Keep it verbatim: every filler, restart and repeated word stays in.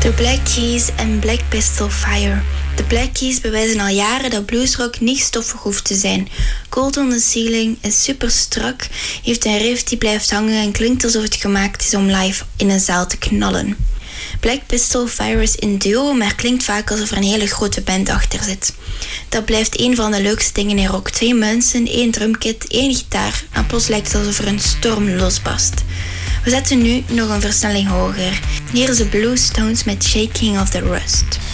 The Black Keys en Black Pistol Fire. De Black Keys bewijzen al jaren dat bluesrock niet stoffig hoeft te zijn. Cold on the Ceiling is super strak, heeft een riff die blijft hangen en klinkt alsof het gemaakt is om live in een zaal te knallen. Black Pistol Fire is een duo, maar klinkt vaak alsof er een hele grote band achter zit. Dat blijft een van de leukste dingen in rock. Twee mensen, één drumkit, één gitaar en plots lijkt het alsof er een storm losbarst. We zetten nu nog een versnelling hoger. Hier is de Blue Stones met Shaking of the Rust.